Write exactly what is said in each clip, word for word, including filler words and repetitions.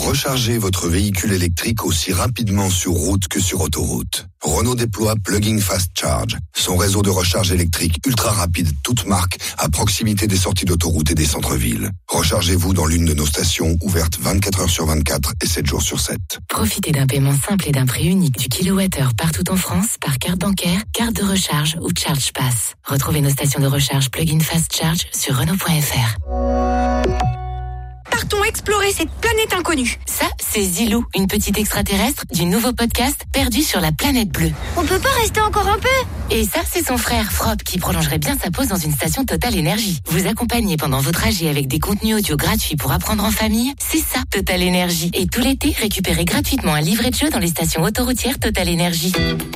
Rechargez votre véhicule électrique aussi rapidement sur route que sur autoroute. Renault déploie Plug-in Fast Charge, son réseau de recharge électrique ultra rapide, toute marque, à proximité des sorties d'autoroute et des centres-villes. Rechargez-vous dans l'une de nos stations ouvertes vingt-quatre heures sur vingt-quatre et sept jours sur sept. Profitez d'un paiement simple et d'un prix unique du kilowattheure partout en France par carte bancaire, carte de recharge ou Charge Pass. Retrouvez nos stations de recharge Plug-in Fast Charge sur Renault point F R. Partons explorer cette planète inconnue. Ça, c'est Zilou, une petite extraterrestre du nouveau podcast Perdu sur la planète bleue. On peut pas rester encore un peu? Et ça, c'est son frère Frop qui prolongerait bien sa pause dans une station Total Énergie. Vous accompagnez pendant vos trajets avec des contenus audio gratuits pour apprendre en famille, c'est ça Total Énergie. Et tout l'été, récupérez gratuitement un livret de jeu dans les stations autoroutières Total Énergie.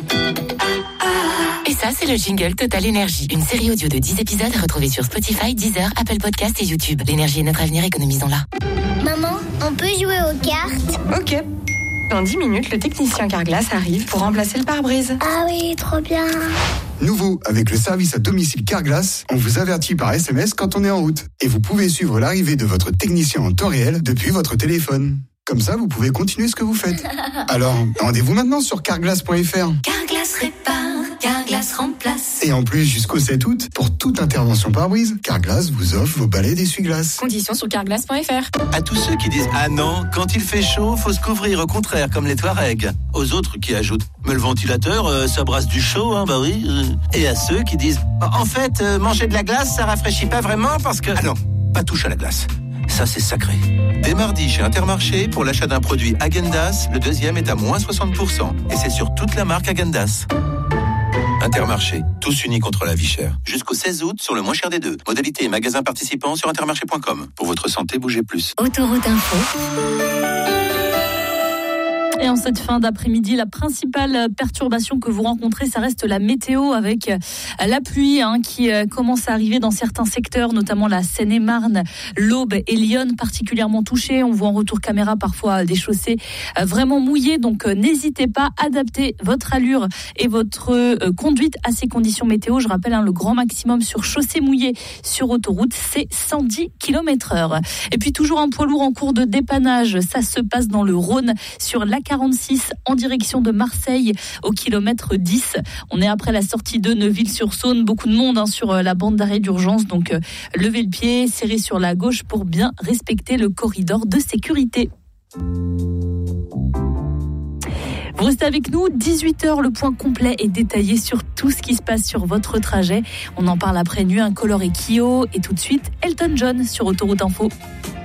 Et ça, c'est le jingle Total Énergie. Une série audio de dix épisodes à retrouver sur Spotify, Deezer, Apple Podcasts et YouTube. L'énergie est notre avenir, économisons-la. Maman, on peut jouer aux cartes? Ok. Dans dix minutes, le technicien Carglass arrive pour remplacer le pare-brise. Ah oui, trop bien. Nouveau, avec le service à domicile Carglass, on vous avertit par S M S quand on est en route. Et vous pouvez suivre l'arrivée de votre technicien en temps réel depuis votre téléphone. Comme ça, vous pouvez continuer ce que vous faites. Alors, rendez-vous maintenant sur carglass point F R. Carglass répare, Carglass remplace. Et en plus, jusqu'au sept août, pour toute intervention pare-brise, Carglass vous offre vos balais d'essuie-glace. Conditions sur carglass point F R. À tous ceux qui disent « Ah non, quand il fait chaud, faut se couvrir, au contraire, comme les Touaregs ». Aux autres qui ajoutent « Mais le ventilateur, euh, ça brasse du chaud, hein, bah oui. » Et à ceux qui disent « En fait, euh, manger de la glace, ça rafraîchit pas vraiment parce que... » Ah non, pas touche à la glace. Ça, c'est sacré. Dès mardi, chez Intermarché, pour l'achat d'un produit Häagen-Dazs, le deuxième est à moins soixante pour cent. Et c'est sur toute la marque Häagen-Dazs. Intermarché, tous unis contre la vie chère. Jusqu'au seize août, sur le moins cher des deux. Modalité et magasins participants sur intermarché point com. Pour votre santé, bougez plus. Autoroute Info. Et en cette fin d'après-midi, la principale perturbation que vous rencontrez, ça reste la météo avec la pluie hein, qui commence à arriver dans certains secteurs, notamment la Seine-et-Marne, l'Aube et Lyon particulièrement touchés. On voit en retour caméra parfois des chaussées vraiment mouillées, donc n'hésitez pas à adapter votre allure et votre conduite à ces conditions météo. Je rappelle, hein, le grand maximum sur chaussée mouillée sur autoroute, c'est cent dix kilomètres heure. Et puis toujours un poids lourd en cours de dépannage, ça se passe dans le Rhône sur la quarante-six en direction de Marseille au kilomètre dix. On est après la sortie de Neuville-sur-Saône. Beaucoup de monde hein, sur la bande d'arrêt d'urgence. Donc euh, levez le pied, serrez sur la gauche pour bien respecter le corridor de sécurité. Vous restez avec nous, dix-huit heures, le point complet est détaillé sur tout ce qui se passe sur votre trajet. On en parle après Nuit Incolore et Kyo. Et tout de suite, Elton John sur Autoroute Info.